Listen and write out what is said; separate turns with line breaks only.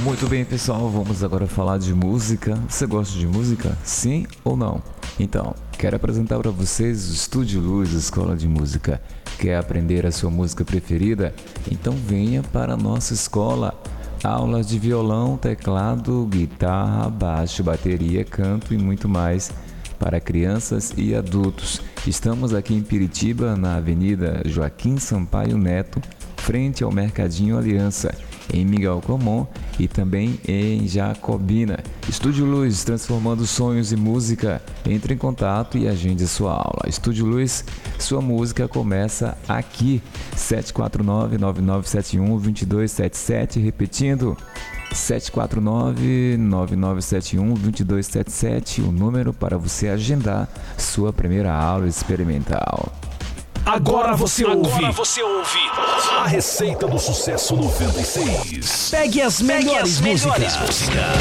Muito bem, pessoal, vamos agora falar de música. Você gosta de música? Sim ou não? Então, quero apresentar para vocês o Estúdio Luz, Escola de Música. Quer aprender a sua música preferida? Então venha para a nossa escola. Aulas de violão, teclado, guitarra, baixo, bateria, canto e muito mais para crianças e adultos. Estamos aqui em Piritiba, na Avenida Joaquim Sampaio Neto, frente ao Mercadinho Aliança, em Miguel Comum e também em Jacobina. Estúdio Luz, transformando sonhos em música. Entre em contato e agende sua aula. Estúdio Luz, sua música começa aqui. 749-9971-2277, repetindo, 749-9971-2277, o número para você agendar sua primeira aula experimental.
Agora você ouve a Receita do Sucesso 96. Pegue as melhores músicas